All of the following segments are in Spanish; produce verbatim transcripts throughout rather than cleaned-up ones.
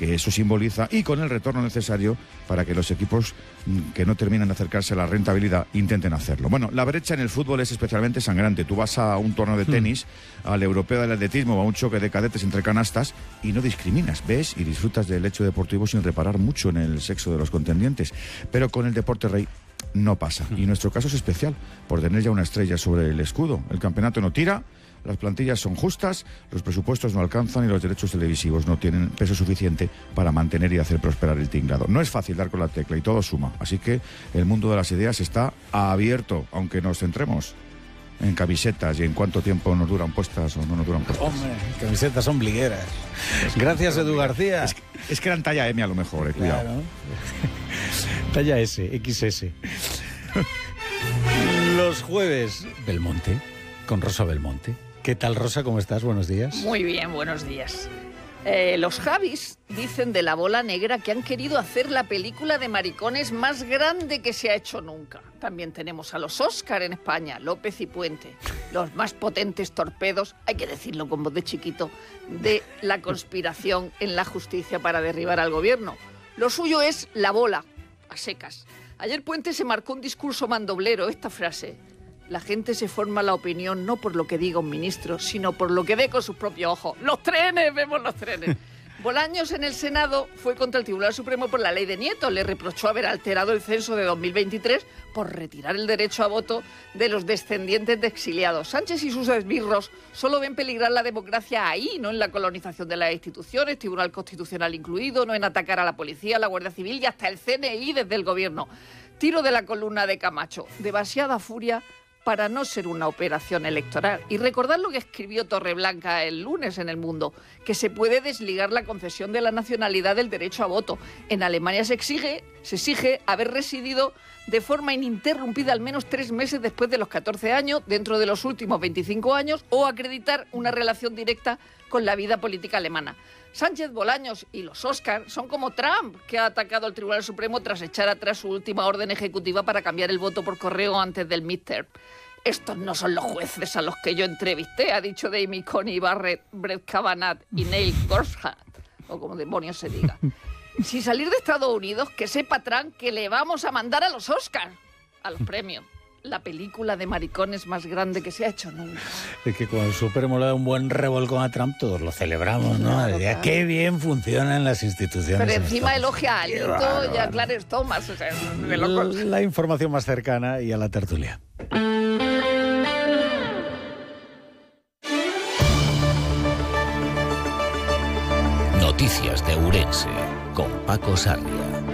que eso simboliza y con el retorno necesario para que los equipos que no terminan de acercarse a la rentabilidad intenten hacerlo. Bueno, la brecha en el fútbol es especialmente sangrante. Tú vas a un torneo de tenis, al europeo del atletismo o a un choque de cadetes entre canastas y no discriminas, ves y disfrutas del hecho deportivo sin reparar mucho en el sexo de los contendientes. Pero con el deporte rey no pasa. Y nuestro caso es especial por tener ya una estrella sobre el escudo. El campeonato no tira, las plantillas son justas, los presupuestos no alcanzan y los derechos televisivos no tienen peso suficiente para mantener y hacer prosperar el tinglado. No es fácil dar con la tecla y todo suma. Así que el mundo de las ideas está abierto, aunque nos centremos en camisetas y en cuánto tiempo nos duran puestas o no nos duran puestas. Hombre, camisetas ombligueras. Gracias, Edu García. Es que, es que eran talla M a lo mejor, eh, cuidado. Claro. Talla S, equis ese. Los jueves, Belmonte, con Rosa Belmonte. ¿Qué tal, Rosa? ¿Cómo estás? Buenos días. Muy bien, buenos días. Eh, los Javis dicen de la bola negra que han querido hacer la película de maricones más grande que se ha hecho nunca. También tenemos a los Oscar en España, López y Puente, los más potentes torpedos, hay que decirlo con voz de chiquito, de la conspiración en la justicia para derribar al gobierno. Lo suyo es la bola, a secas. Ayer Puente se marcó un discurso mandoblero, esta frase: la gente se forma la opinión no por lo que diga un ministro, sino por lo que ve con sus propios ojos. ¡Los trenes! ¡Vemos los trenes! Bolaños en el Senado fue contra el Tribunal Supremo por la ley de Nieto. Le reprochó haber alterado el censo de dos mil veintitrés por retirar el derecho a voto de los descendientes de exiliados. Sánchez y sus esbirros solo ven peligrar la democracia ahí, no en la colonización de las instituciones, Tribunal Constitucional incluido, no en atacar a la policía, a la Guardia Civil y hasta el C N I desde el gobierno. Tiro de la columna de Camacho. Demasiada furia para no ser una operación electoral. Y recordar lo que escribió Torreblanca el lunes en El Mundo, que se puede desligar la concesión de la nacionalidad del derecho a voto. En Alemania se exige, se exige haber residido de forma ininterrumpida al menos tres meses después de los catorce años, dentro de los últimos veinticinco años, o acreditar una relación directa con la vida política alemana. Sánchez, Bolaños y los Oscar son como Trump, que ha atacado al Tribunal Supremo tras echar atrás su última orden ejecutiva para cambiar el voto por correo antes del midterm. Estos no son los jueces a los que yo entrevisté, ha dicho Amy Coney Barrett, Brett Kavanaugh y Neil Gorsuch, o como demonios se diga. Sin salir de Estados Unidos, que sepa Trump que le vamos a mandar a los Oscar, a los premios. La película de maricones más grande que se ha hecho nunca. Es que con el Supremo le da un buen revolcón a Trump, todos lo celebramos, ¿no? Claro, claro. Qué bien funcionan las instituciones. Pero encima elogia a Alito y a Clarence Thomas. O sea, de locos. La, la información más cercana y a la tertulia. Noticias de Ourense, con Paco Sarria.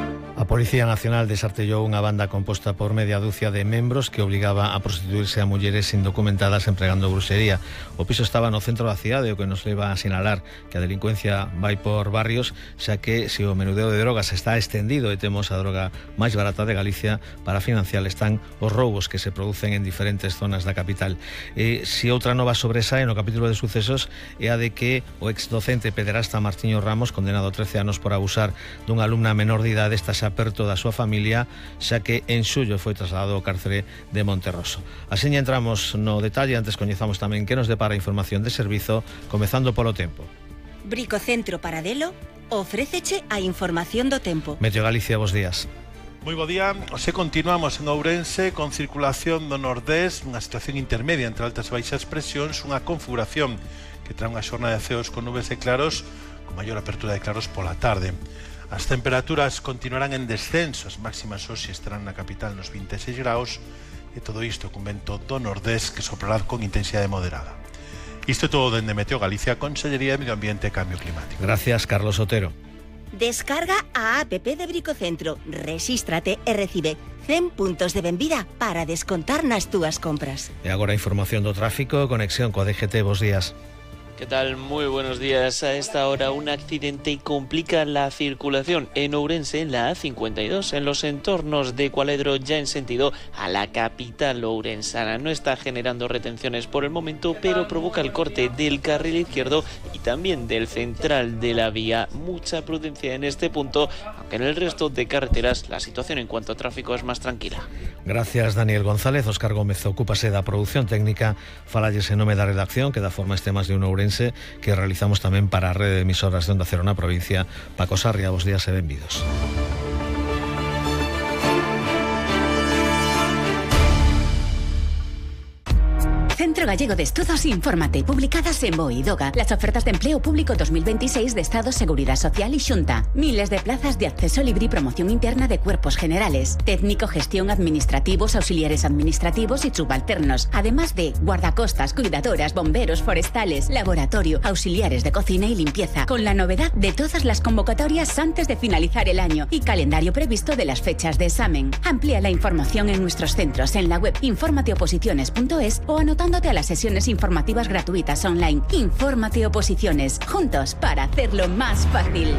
A Policía Nacional desartellou unha banda composta por media dúcia de membros que obligaba a prostituirse a mulleres indocumentadas empregando bruxería. O piso estaba no centro da cidade, o que nos leva a sinalar que a delincuencia vai por barrios, xa que se o menudeo de drogas está extendido e temos a droga máis barata de Galicia, para financiar están os roubos que se producen en diferentes zonas da capital. E se outra nova sobresae no capítulo de sucesos é a de que o exdocente pederasta Martiño Ramos, condenado a trece anos por abusar dunha alumna menor de idade, está xa perto da súa familia, xa que en xullo foi trasladado ao cárcere de Monterroso. Aseña entramos no detalle, antes coñezamos tamén que nos depara a información de servizo, comezando polo tempo. Bricocentro Paradelo ofréceche a información do tempo. Meteo Galicia, bos días. Moi bo día, hoxe continuamos en Ourense con circulación do nordés, unha situación intermedia entre altas e baixas presións, unha configuración que trae unha xornada de ceos con nubes e claros, con maior apertura de claros pola tarde. As temperaturas continuarán en descenso, as máximas hoxe estarán na capital nos vinte e seis graus, e todo isto con vento do nordés que soprará con intensidade moderada. Isto é todo dende Meteo Galicia, Consellería de Medio Ambiente e Cambio Climático. Gracias, Carlos Otero. Descarga a app de Bricocentro, rexístrate e recibe cen puntos de benvida para descontar nas túas compras. E agora a información do tráfico, conexión coa D G T, bos días. ¿Qué tal? Muy buenos días. A esta hora un accidente complica la circulación en Ourense, en la A cincuenta y dos, en los entornos de Cualedro, ya en sentido a la capital ourensana. No está generando retenciones por el momento, pero provoca el corte del carril izquierdo y también del central de la vía. Mucha prudencia en este punto, aunque en el resto de carreteras la situación en cuanto a tráfico es más tranquila. Gracias, Daniel González. Óscar Gómez ocúpase da produción técnica. Falalles en nome da redacción, que da forma a este Más de Uno Ourense. Ourense que realizamos tamén para a rede de emisoras de Onda Cero na provincia. Paco Sarria, bos días e benvidos. Centro Gallego de Estudos Infórmate, publicadas en BOE y DOGA. Las ofertas de empleo público dos mil veintiséis de Estado, Seguridad Social y Xunta. Miles de plazas de acceso libre y promoción interna de cuerpos generales. Técnico, gestión, administrativos, auxiliares administrativos y subalternos. Además de guardacostas, cuidadoras, bomberos, forestales, laboratorio, auxiliares de cocina y limpieza. Con la novedad de todas las convocatorias antes de finalizar el año y calendario previsto de las fechas de examen. Amplía la información en nuestros centros en la web informateoposiciones punto es o anotando a las sesiones informativas gratuitas online. Infórmate Oposiciones, juntos para hacerlo más fácil.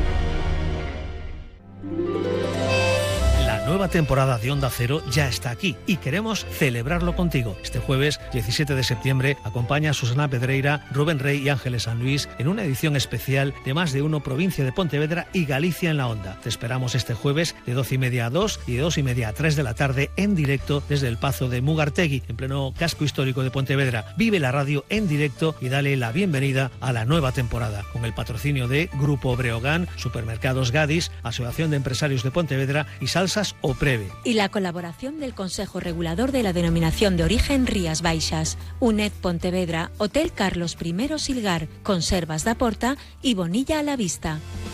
La nueva temporada de Onda Cero ya está aquí y queremos celebrarlo contigo. Este jueves diecisiete de septiembre acompaña a Susana Pedreira, Rubén Rey y Ángeles San Luis en una edición especial de Más de Uno, provincia de Pontevedra y Galicia en la Onda. Te esperamos este jueves de doce y media a dos y de dos y media a tres de la tarde en directo desde el Pazo de Mugartegui, en pleno casco histórico de Pontevedra. Vive la radio en directo y dale la bienvenida a la nueva temporada, con el patrocinio de Grupo Breogán, Supermercados Gadis, Asociación de Empresarios de Pontevedra y Salsas o Preve. Y la colaboración del Consejo Regulador de la Denominación de Origen Rías Baixas, UNED Pontevedra, Hotel Carlos I Silgar, Conservas da Porta y Bonilla a la Vista.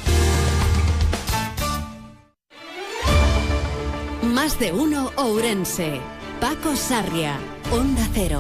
Más de Uno Ourense. Paco Sarria, Onda Cero.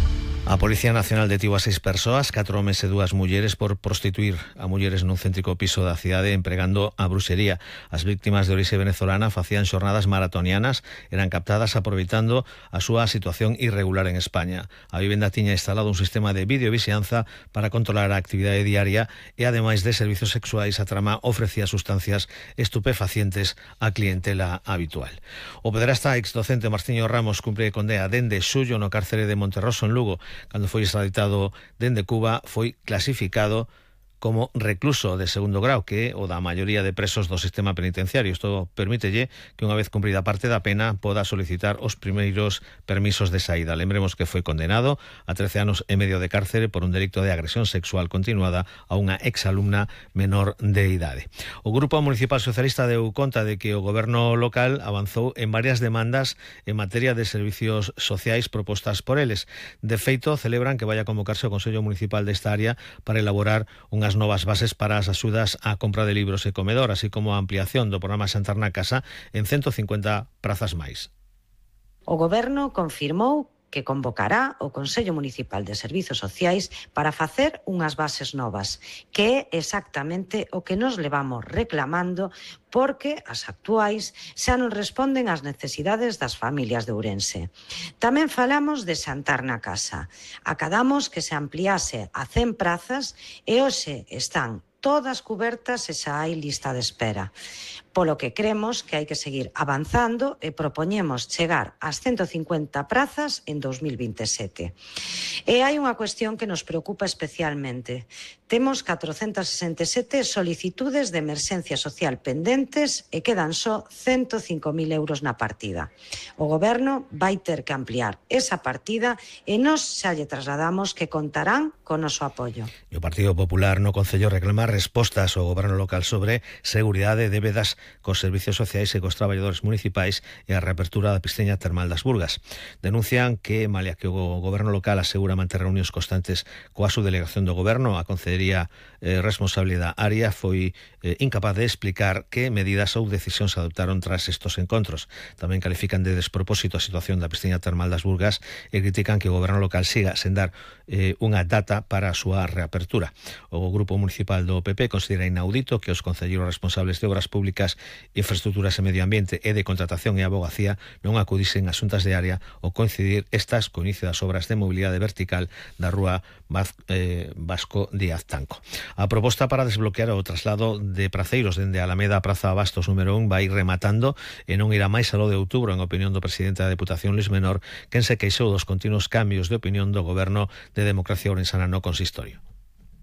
A Policía Nacional detivo a seis persoas, catro homes e dúas mulleres, por prostituir a mulleres nun céntrico piso da cidade empregando a bruxería. As víctimas de orixe venezolana facían xornadas maratonianas, eran captadas aproveitando a súa situación irregular en España. A vivenda tiña instalado un sistema de videovixianza para controlar a actividade diaria e, ademais de servizos sexuais, a trama ofrecía sustancias estupefacientes á clientela habitual. O pederasta exdocente Marciño Ramos cumpre condena dende xullo no cárcere de Monterroso en Lugo. Cando foi extraditado dende Cuba, foi clasificado como recluso de segundo grau, que é o da maioría de presos do sistema penitenciario. Isto permítelle que, unha vez cumprida parte da pena, poda solicitar os primeiros permisos de saída. Lembremos que foi condenado a trece anos e medio de cárcere por un delito de agresión sexual continuada a unha exalumna menor de idade. O Grupo Municipal Socialista deu conta de que o goberno local avanzou en varias demandas en materia de servicios sociais propostas por eles. De feito, celebran que vai a convocarse o Consello Municipal desta área para elaborar unha as novas bases para as axudas á compra de libros e comedor, así como a ampliación do programa Xantar na Casa en ciento cincuenta prazas máis. O Goberno confirmou que convocará o Consello Municipal de Servizos Sociais para facer unhas bases novas, que é exactamente o que nos levamos reclamando, porque as actuais xa non responden ás necesidades das familias de Ourense. Tamén falamos de Xantar na Casa. Acadamos que se ampliase a cen prazas e hoxe están todas cubertas e xa hai lista de espera. Polo que cremos que hai que seguir avanzando e propoñemos chegar ás ciento cincuenta prazas en dos mil veintesete. E hai unha cuestión que nos preocupa especialmente. Temos catrocentas sesenta e sete solicitudes de emerxencia social pendentes e quedan só ciento cinco mil euros na partida. O Goberno vai ter que ampliar esa partida e nos xa lle trasladamos que contarán con noso apoio. E o Partido Popular no Concello reclama respostas ao Goberno local sobre seguridade e débedas cos servicios sociais e cos traballadores municipais e a reapertura da piscina termal das Burgas. Denuncian que, malia que o Goberno local asegura manter reunións constantes coa subdelegación do Goberno, a Concellería eh, responsable da área foi eh, incapaz de explicar que medidas ou decisións se adoptaron tras estos encontros. Tamén califican de despropósito a situación da piscina termal das Burgas e critican que o Goberno local siga sen dar eh, unha data para a súa reapertura. O Grupo Municipal do P P considera inaudito que os concelleiros responsables de obras públicas, infraestructuras e medio ambiente e de contratación e abogacía non acudisen a xuntas de área ou coincidir estas co inicio das obras de mobilidade vertical da rúa Vaz, eh, Vasco Díaz Tanco. A proposta para desbloquear o traslado de praceiros dende Alameda a Praza Bastos número un vai rematando e non irá máis aló de outubro, en opinión do presidente da Deputación, Luis Menor, quen se queixou dos continuos cambios de opinión do Goberno de Democracia Ourensana no consistorio.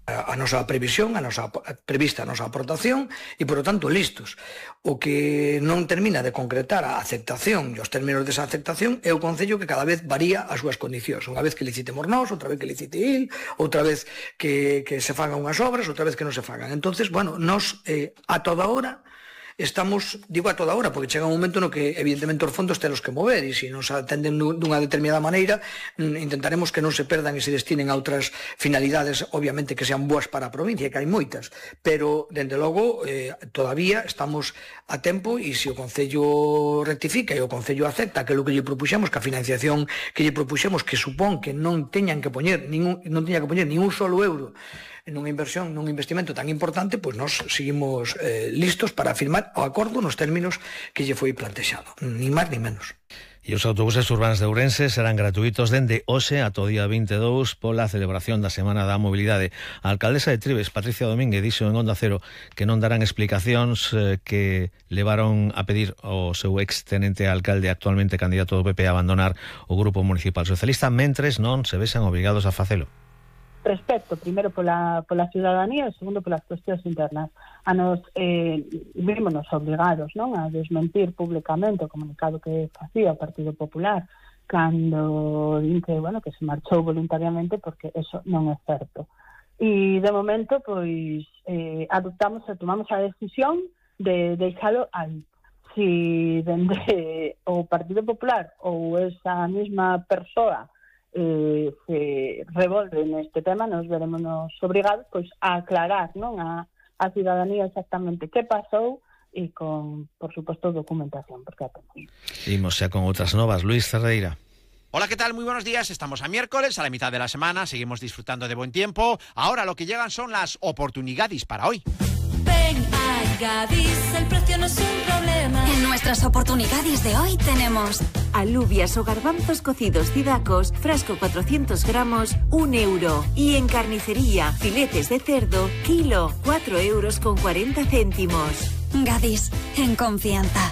a nosa previsión, a nosa prevista a nosa aportación e, por lo tanto, listos. O que non termina de concretar a aceptación e os términos desa aceptación é o Concello, que cada vez varía as súas condicións. Unha vez que licitemos nós, outra vez que licite il, outra vez que, que se fagan unhas obras, outra vez que non se fagan. Entonces, bueno, nós eh, a toda hora estamos, digo a toda hora, porque chega un momento no que evidentemente os fondos telos que mover, e se nos atenden dunha determinada maneira, intentaremos que non se perdan e se destinen a outras finalidades, obviamente que sean boas para a provincia, que hai moitas, pero dende logo eh, todavía estamos a tempo, e se o Concello rectifica e o Concello acepta que é o que lle propuxemos, que a financiación que lle propuxemos, que supón que non teñan que poñer ningún, non teña que poñer ningún solo euro nunha inversión, nun investimento tan importante, pois nós seguimos eh, listos para firmar o acordo nos términos que lle foi plantexado, ni máis ni menos. E os autobuses urbanos de Ourense serán gratuitos dende hoxe ata o día vinte e dous pola celebración da Semana da Mobilidade. A alcaldesa de Trives, Patricia Domínguez, dixo en Onda Cero que non darán explicacións eh, que levaron a pedir ao seu ex-tenente alcalde, actualmente candidato do P P, a abandonar o Grupo Municipal Socialista, mentres non se vexan obrigados a facelo. Respecto, primeiro, pola, pola ciudadanía e segundo, polas cuestións internas. A nos, eh, vímonos obligados, non, a desmentir públicamente o comunicado que facía o Partido Popular cando din que, bueno, que se marchou voluntariamente, porque eso non é certo. E, de momento, pois, eh, adoptamos e tomamos a decisión de deixalo aí. Si dende o Partido Popular ou esa mesma persoa Eh, se revolve neste tema, nos veremos nos obrigados pois, a aclarar, non, a, a ciudadanía exactamente que pasou e con, por suposto, documentación, porque a temos. Imos xa con outras novas. Luis Cerreira. Hola, ¿qué tal? Muy buenos días. Estamos a miércoles, a la mitad de la semana, seguimos disfrutando de buen tiempo. Ahora lo que llegan son las oportunidades para hoy. Ven a Gadis, el precio no es un problema. En nuestras oportunidades de hoy tenemos alubias o garbanzos cocidos Cidacos, frasco cuatrocientos gramos, un euro. Y en carnicería, filetes de cerdo, kilo, cuatro euros con cuarenta céntimos. Gadis, en confianza.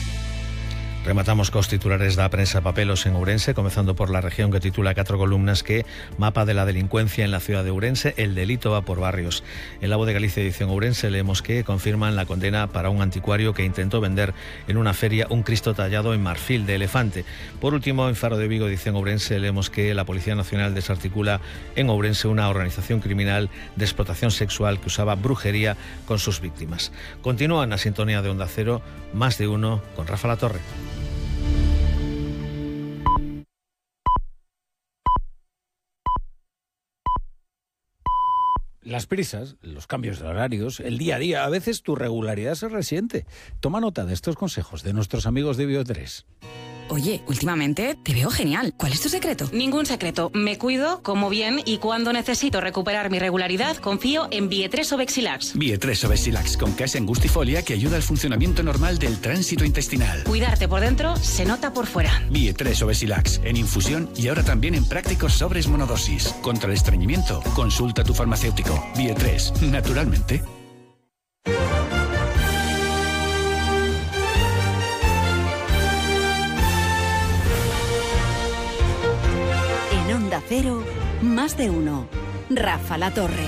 Rematamos cos titulares da prensa papelos en Ourense, comezando por la región, que titula catro columnas que mapa de la delincuencia en la ciudad de Ourense, el delito va por barrios. En La Voz de Galicia, edición Ourense, leemos que confirman la condena para un anticuario que intentó vender en una feria un Cristo tallado en marfil de elefante. Por último, en Faro de Vigo, edición Ourense, leemos que la Policía Nacional desarticula en Ourense una organización criminal de explotación sexual que usaba brujería con sus víctimas. Continúan a sintonía de Onda Cero, Más de Uno, con Rafa Latorre. Las prisas, los cambios de horarios, el día a día, a veces tu regularidad se resiente. Toma nota de estos consejos de nuestros amigos de Bio tres. Oye, últimamente te veo genial. ¿Cuál es tu secreto? Ningún secreto. Me cuido, como bien y cuando necesito recuperar mi regularidad, confío en Bio tres o Bexilax. Bio tres o Bexilax con case angustifolia que ayuda al funcionamiento normal del tránsito intestinal. Cuidarte por dentro se nota por fuera. Bio tres o Bexilax en infusión y ahora también en prácticos sobres monodosis. Contra el estreñimiento, consulta a tu farmacéutico. Bio tres, naturalmente. Onda Cero, Más de Uno. Rafa Latorre.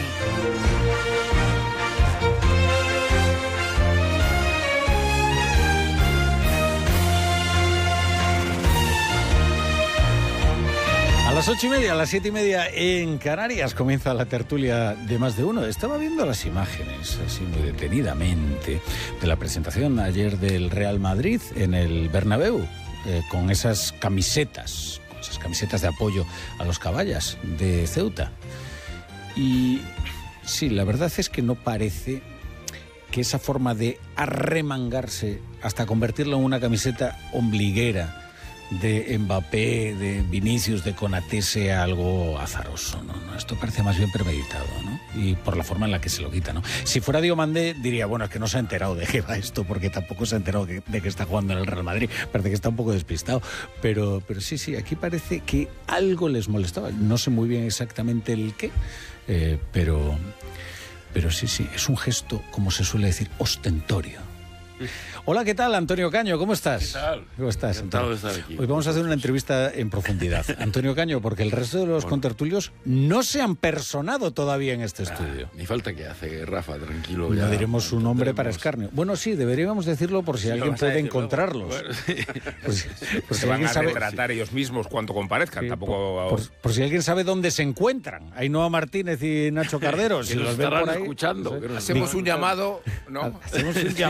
A las ocho y media, a las siete y media en Canarias comienza la tertulia de Más de Uno. Estaba viendo las imágenes, así muy detenidamente, de la presentación ayer del Real Madrid en el Bernabéu, eh, con esas camisetas, con esas camisetas de apoyo a los caballas de Ceuta. Y sí, la verdad es que no parece que esa forma de arremangarse hasta convertirlo en una camiseta ombliguera de Mbappé, de Vinicius, de Konaté sea algo azaroso, ¿no? No, esto parece más bien premeditado, ¿no? Y por la forma en la que se lo quita, ¿no? Si fuera Diomandé diría, bueno, es que no se ha enterado de qué va esto, porque tampoco se ha enterado de, de que está jugando en el Real Madrid, parece que está un poco despistado, pero, pero sí, sí, aquí parece que algo les molestaba, no sé muy bien exactamente el qué, eh, pero, pero sí, sí, es un gesto, como se suele decir, ostentorio. Hola, ¿qué tal, Antonio Caño? ¿Cómo estás? ¿Qué tal? ¿Cómo estás, Encantado Antonio? de estar aquí. Hoy vamos a hacer una entrevista en profundidad. Antonio Caño, porque el resto de los Bueno. contertulios no se han personado todavía en este estudio. Ni falta que hace, Rafa, tranquilo. No ya. diremos su nombre para Tendremos- escarnio. Bueno, sí, deberíamos decirlo por si Sí, lo alguien vas a puede decir luego. encontrarlos. Bueno, sí. Por si, por si Se van alguien a sabe, retratar ellos mismos cuando comparezcan. Sí, Tampoco... por, por si alguien sabe dónde se encuentran. Ainhoa Martínez y Nacho Cardero. Si Que nos los ven estarán por ahí. escuchando, no sé. que nos Hacemos estarán un llamado, ¿no? Hacemos un Sí,